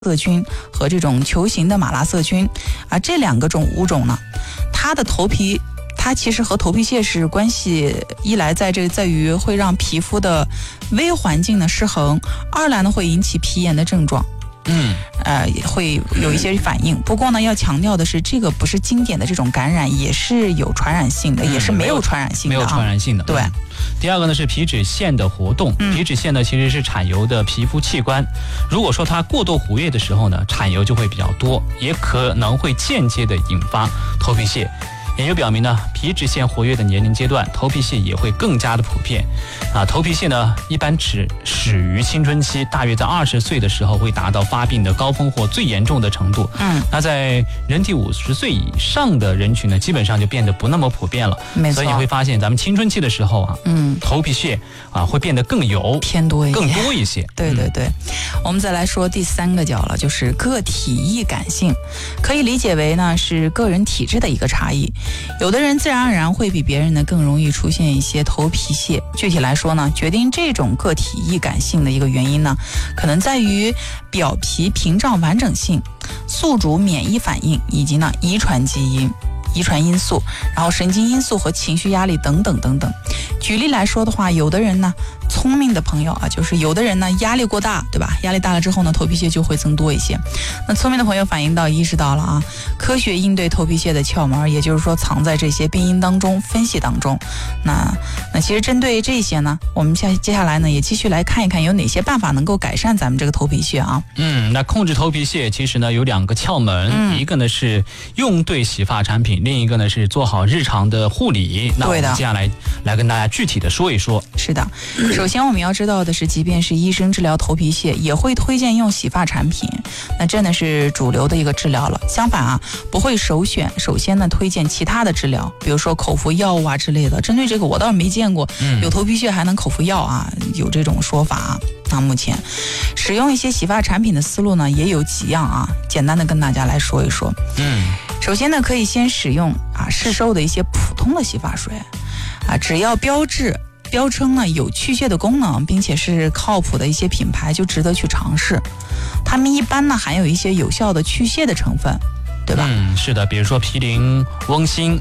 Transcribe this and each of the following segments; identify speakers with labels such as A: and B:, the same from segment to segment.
A: 色菌和这种球形的马拉色菌啊，这两个物种呢，它的头皮，它其实和头皮屑是关系，一来在于会让皮肤的微环境呢失衡，二来呢会引起皮炎的症状。会有一些反应。不过呢，要强调的是，这个不是经典的这种感染，也是有传染性的，也是没有传染性的。
B: 没有传染性的。
A: 对。
B: 第二个呢是皮脂腺的活动，皮脂腺呢其实是产油的皮肤器官。如果说它过度活跃的时候呢，产油就会比较多，也可能会间接的引发头皮屑。研究表明呢，皮脂腺活跃的年龄阶段，头皮屑也会更加的普遍。头皮屑呢，一般始于青春期，大约在20岁的时候会达到发病的高峰或最严重的程度。那在人体50岁以上的人群呢，基本上就变得不那么普遍了。
A: 没错。
B: 所以你会发现，咱们青春期的时候啊，头皮屑会变得更油，
A: 偏多一些，
B: 更多一些。
A: 对对对。我们再来说第三个角了，就是个体易感性，可以理解为呢是个人体质的一个差异。有的人自然而然会比别人呢更容易出现一些头皮屑。具体来说呢，决定这种个体易感性的一个原因呢，可能在于表皮屏障完整性、宿主免疫反应以及呢遗传因素，然后神经因素和情绪压力等等等等。举例来说的话，有的人呢，聪明的朋友啊，就是有的人呢压力过大，对吧？压力大了之后呢，头皮屑就会增多一些。那聪明的朋友意识到了啊，科学应对头皮屑的窍门，也就是说藏在这些病因当中、分析当中。那其实针对这些呢，我们接下来呢也继续来看一看有哪些办法能够改善咱们这个头皮屑啊。
B: 那控制头皮屑其实呢有2个窍门，一个呢是用对洗发产品，另一个呢是做好日常的护理。那我们接下来跟大家具体的说一说。
A: 是的，首先我们要知道的是，即便是医生治疗头皮屑，也会推荐用洗发产品，那真的是主流的一个治疗了。相反啊，不会首先呢推荐其他的治疗，比如说口服药物啊之类的。针对这个我倒是没见过，有头皮屑还能口服药啊，有这种说法啊。那目前使用一些洗发产品的思路呢也有几样啊，简单的跟大家来说一说。首先呢，可以先使用市售的一些普通的洗发水只要标称呢有去屑的功能，并且是靠谱的一些品牌，就值得去尝试。它们一般呢含有一些有效的去屑的成分，对吧？
B: 是的，比如说毗邻翁锌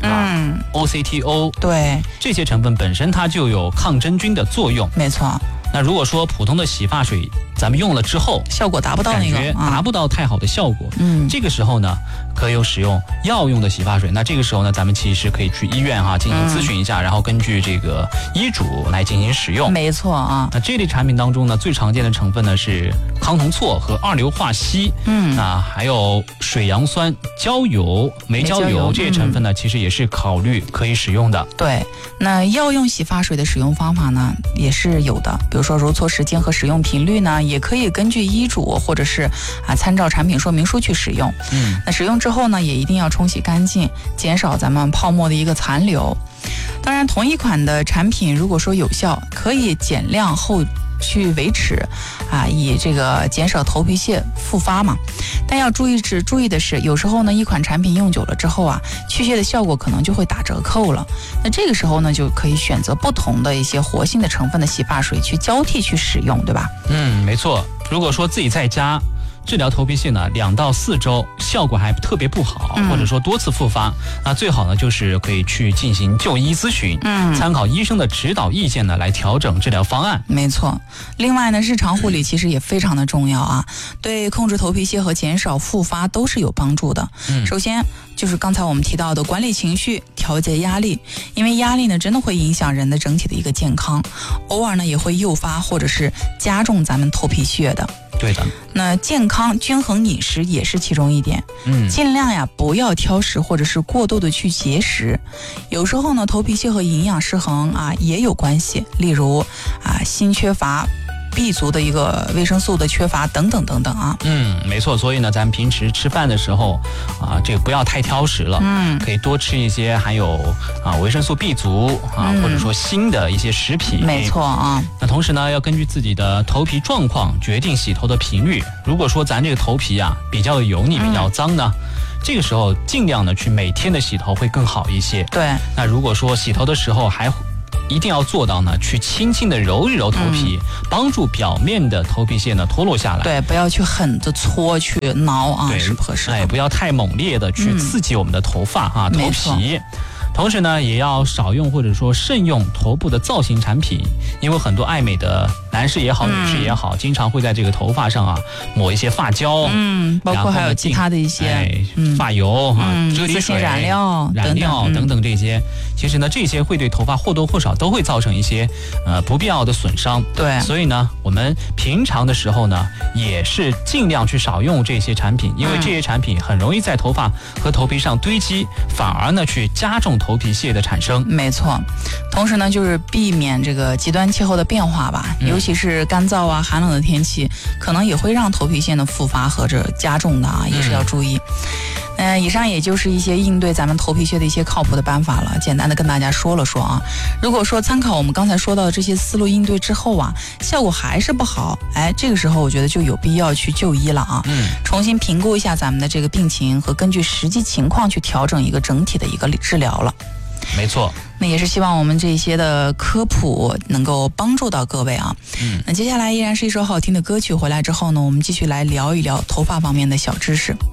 B: OCTO，
A: 对，
B: 这些成分本身它就有抗真菌的作用。
A: 没错。
B: 那如果说普通的洗发水咱们用了之后
A: 效果达不到那个，
B: 感觉达不到太好的效果，这个时候呢可以使用药用的洗发水。那这个时候呢，咱们其实可以去医院进行咨询一下，然后根据这个医嘱来进行使用。
A: 没错啊。
B: 那这类产品当中呢，最常见的成分呢是康酮唑和2硫化硒，还有水杨酸、焦油、煤焦油这些成分呢，其实也是考虑可以使用的。
A: 对，那药用洗发水的使用方法呢也是有的，比如说揉搓时间和使用频率呢，也可以根据医嘱或者是参照产品说明书去使用。那使用之后呢，也一定要冲洗干净，减少咱们泡沫的一个残留。当然，同一款的产品如果说有效，可以减量后去维持以这个减少头皮屑复发嘛。但要注意的是，有时候呢一款产品用久了之后去屑的效果可能就会打折扣了。那这个时候呢，就可以选择不同的一些活性的成分的洗发水去交替去使用，对吧？
B: 没错。如果说自己在家治疗头皮屑呢，2到4周效果还特别不好，或者说多次复发，那最好呢就是可以去进行就医咨询，参考医生的指导意见呢来调整治疗方案。
A: 没错。另外呢，日常护理其实也非常的重要啊，对控制头皮屑和减少复发都是有帮助的。首先就是刚才我们提到的管理情绪、调节压力，因为压力呢真的会影响人的整体的一个健康，偶尔呢也会诱发或者是加重咱们头皮屑的。
B: 对的。
A: 那健康均衡饮食也是其中一点，尽量不要挑食或者是过度的去节食。有时候呢，头皮屑和营养失衡也有关系，例如锌缺乏、B 族的一个维生素的缺乏等等等等啊。
B: 没错。所以呢，咱们平时吃饭的时候这个不要太挑食了，可以多吃一些含有维生素 B 族或者说锌的一些食品。
A: 没错啊。
B: 那同时呢，要根据自己的头皮状况决定洗头的频率。如果说咱这个头皮比较油腻、比较脏呢，这个时候尽量呢去每天的洗头会更好一些。
A: 对。
B: 那如果说洗头的时候还一定要做到呢，去轻轻的揉一揉头皮，帮助表面的头皮屑呢脱落下来。
A: 对，不要去狠的搓去挠啊，是不合适的。
B: 不要太猛烈的去刺激我们的头发头皮。同时呢，也要少用或者说慎用头部的造型产品，因为很多爱美的男士也好，女士也好，经常会在这个头发上抹一些发胶，
A: 包括还有其他的一些
B: 发油啫喱水、
A: 染料
B: 等等这些。其实呢，这些会对头发或多或少都会造成一些不必要的损伤。
A: 对，
B: 所以呢，我们平常的时候呢，也是尽量去少用这些产品，因为这些产品很容易在头发和头皮上堆积，反而呢去加重头皮屑的产生。
A: 没错，同时呢，就是避免这个极端气候的变化吧，尤其是干燥寒冷的天气，可能也会让头皮屑的复发和这加重的也是要注意。以上也就是一些应对咱们头皮屑的一些靠谱的办法了，简单的跟大家说了说啊。如果说参考我们刚才说到的这些思路应对之后效果还是不好，这个时候我觉得就有必要去就医了重新评估一下咱们的这个病情，和根据实际情况去调整一个整体的一个治疗了。
B: 没错，
A: 那也是希望我们这些的科普能够帮助到各位那接下来依然是一首好听的歌曲，回来之后呢，我们继续来聊一聊头发方面的小知识。